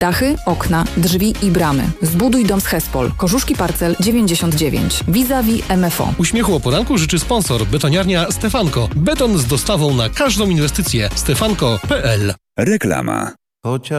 Dachy, okna, drzwi i bramy. Zbuduj dom z Hespol. Korzuszki Parcel 99. Vis-a-vis MFO. Uśmiechu o poranku życzy sponsor betoniarnia Stefanko. Beton z dostawą na każdą inwestycję. stefanko.pl. Reklama. Chociaż